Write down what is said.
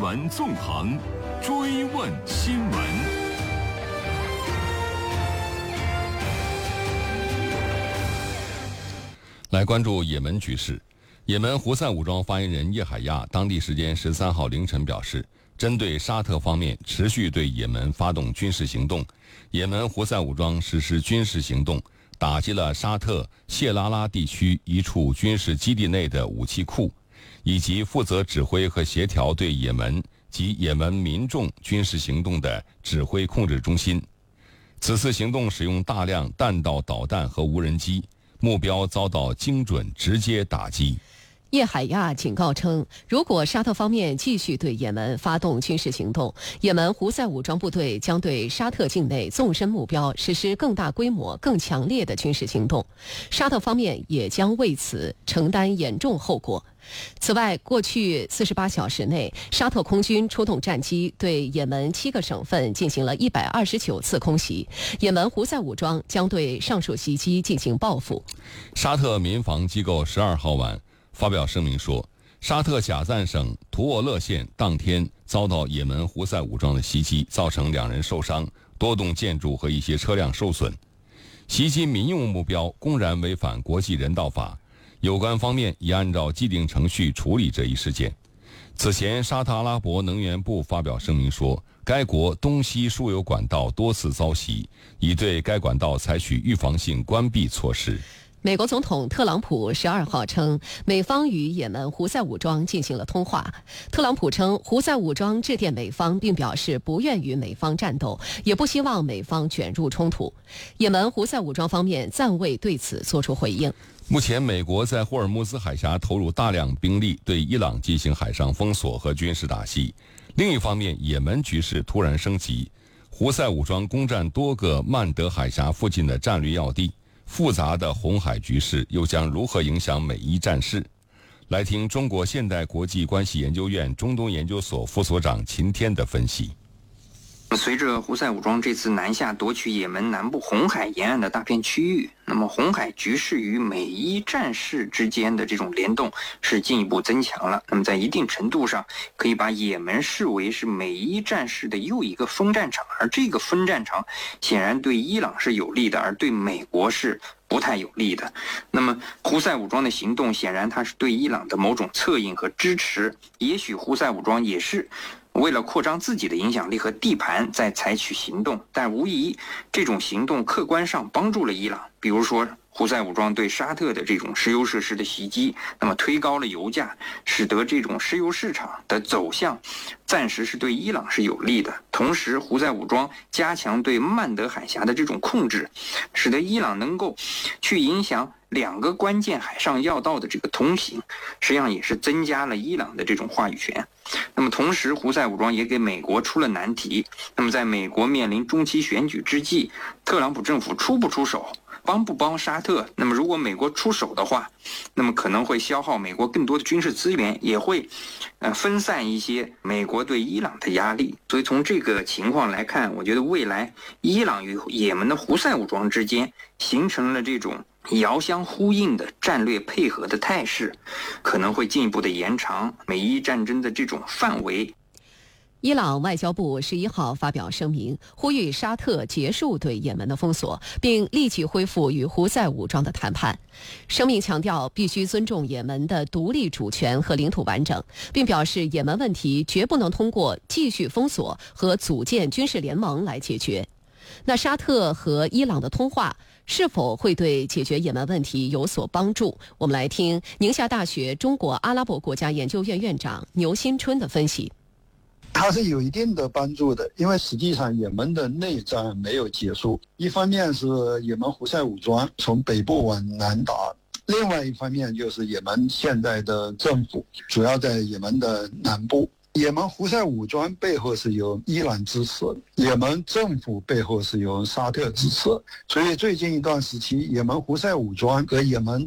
闻纵横，追问新闻。来关注也门局势。也门胡塞武装发言人叶海亚当地时间13号凌晨表示，针对沙特方面持续对也门发动军事行动，也门胡塞武装实施军事行动，打击了沙特谢拉拉地区一处军事基地内的武器库，以及负责指挥和协调对也门及也门民众军事行动的指挥控制中心。此次行动使用大量弹道导弹和无人机，目标遭到精准直接打击。 叶海亚警告称，如果沙特方面继续对也门发动军事行动，也门胡塞武装部队将对沙特境内纵深目标实施更大规模、更强烈的军事行动，沙特方面也将为此承担严重后果。此外，过去48小时内，沙特空军出动战机对也门7个省份进行了129次空袭，也门胡塞武装将对上述袭击进行报复。 沙特民防机构12号晚发表声明说，沙特贾赞省图沃勒县当天遭到也门胡塞武装的袭击，造成2人受伤，多栋建筑和一些车辆受损。袭击民用目标公然违反国际人道法，有关方面已按照既定程序处理这一事件。此前，沙特阿拉伯能源部发表声明说，该国东西输油管道多次遭袭，已对该管道采取预防性关闭措施。 美国总统特朗普12号称，美方与也门胡塞武装进行了通话。特朗普称，胡塞武装致电美方，并表示不愿与美方战斗，也不希望美方卷入冲突。也门胡塞武装方面暂未对此作出回应。 目前，美国在霍尔木兹海峡投入大量兵力，对伊朗进行海上封锁和军事打击。另一方面，也门局势突然升级，胡塞武装攻占多个曼德海峡附近的战略要地。复杂的红海局势又将如何影响美伊战事？来听中国现代国际关系研究院中东研究所副所长秦天的分析。 随着胡塞武装这次南下夺取也门南部红海沿岸的大片区域，那么红海局势与美伊战事之间的这种联动是进一步增强了。那么在一定程度上，可以把也门视为是美伊战事的又一个分战场，而这个分战场显然对伊朗是有利的，而对美国是不太有利的。那么胡塞武装的行动显然它是对伊朗的某种策应和支持，也许胡塞武装也是为了扩张自己的影响力和地盘在采取行动，但无疑这种行动客观上帮助了伊朗。比如说胡塞武装对沙特的这种石油设施的袭击，那么推高了油价，使得这种石油市场的走向暂时是对伊朗是有利的。同时胡塞武装加强对曼德海峡的这种控制，使得伊朗能够去影响2个关键海上要道的这个通行，实际上也是增加了伊朗的这种话语权。那么同时胡塞武装也给美国出了难题，那么在美国面临中期选举之际，特朗普政府出不出手，帮不帮沙特？那么如果美国出手的话，那么可能会消耗美国更多的军事资源，也会分散一些美国对伊朗的压力。所以从这个情况来看，我觉得未来伊朗与也门的胡塞武装之间形成了这种遥相呼应的战略配合的态势，可能会进一步的延长美伊战争的这种范围。 伊朗外交部11号发表声明，呼吁沙特结束对也门的封锁，并立即恢复与胡塞武装的谈判。声明强调必须尊重也门的独立主权和领土完整，并表示也门问题绝不能通过继续封锁和组建军事联盟来解决。那沙特和伊朗的通话是否会对解决也门问题有所帮助？我们来听宁夏大学中国阿拉伯国家研究院院长牛新春的分析。 它是有一定的帮助的，因为实际上也门的内战没有结束，一方面是也门胡塞武装从北部往南打，另外一方面就是也门现在的政府主要在也门的南部。也门胡塞武装背后是由伊朗支持，也门政府背后是由沙特支持，所以最近一段时期，也门胡塞武装和也门